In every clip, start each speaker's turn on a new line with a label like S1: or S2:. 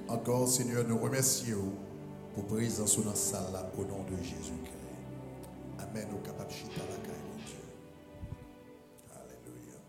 S1: Encore, Seigneur, nous remercions pour présence dans la salle là, au nom de Jésus-Christ. Amen. Au capable chita la caille, mon Dieu. Alléluia.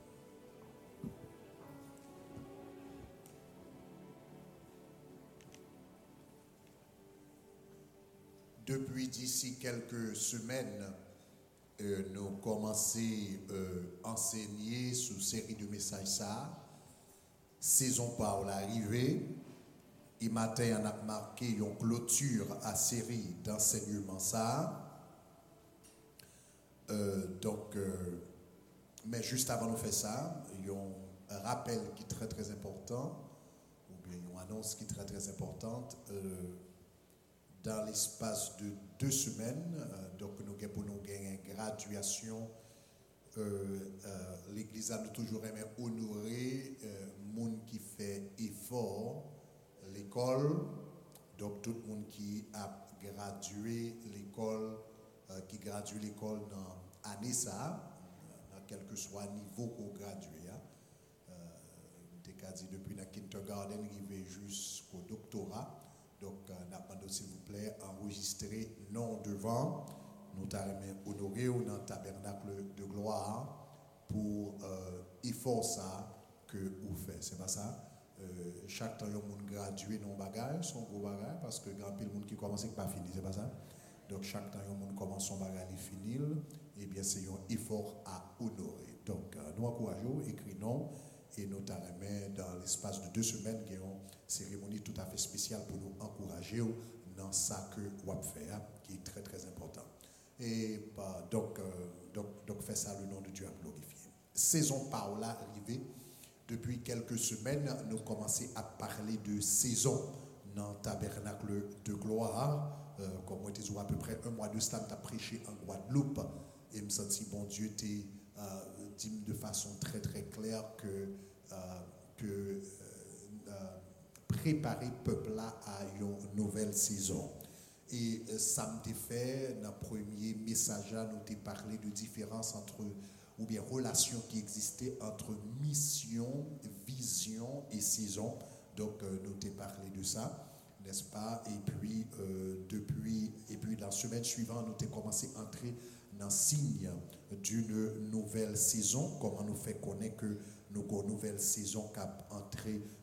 S1: Depuis d'ici quelques semaines, nous commençons à enseigner sous série de messages ça. Saison par l'arrivée. Et matin, on a marqué une clôture à série d'enseignement ça. Mais juste avant de faire ça, il y a un rappel qui est très très important, ou bien une annonce qui est très très importante. Dans l'espace de 2 semaines, donc nous avons une graduation. L'Église a toujours aimé honorer les gens qui fait effort l'école, donc tout le monde qui a gradué l'école, qui gradue l'école dans l'année ça, dans quel que soit le niveau qu'on gradue. Depuis la kindergarten, arrivé jusqu'au doctorat. Donc, nous s'il vous plaît, enregistrer nom devant. Nous t'avons honoré dans le tabernacle de gloire pour effort ça que vous faites. C'est pas ça? Chaque temps, il y a un monde gradué dans le bagage, son gros bagage, parce que grand pile monde qui commence et qui pas fini, c'est pas ça? Donc, chaque temps, il y a un monde commence son bagage et finit, et bien, c'est un effort à honorer. Donc, nous encourageons, écrit non. Et nous t'avons dans l'espace de 2 semaines, il y a une cérémonie tout à fait spéciale pour nous encourager dans ça que vous faites, qui est très très important. Et donc fait ça, le nom de Dieu a glorifié. Saison par là arrivée. Depuis quelques semaines, nous commençons à parler de saison dans le tabernacle de gloire. Comme on dit, à peu près 1 mois de cela, tu as prêché en Guadeloupe. Et me senti, bon Dieu, dit de façon très très claire que préparer le peuple là à une nouvelle saison. Et ça m'a fait, dans le premier message, nous avons parlé de différence entre, ou bien relation qui existait entre mission, vision et saison. Donc, nous avons parlé de ça, n'est-ce pas? Et puis, dans la semaine suivante, nous avons commencé à entrer dans le signe d'une nouvelle saison. Comment nous fait connaître que nous avons une nouvelle saison qui a entré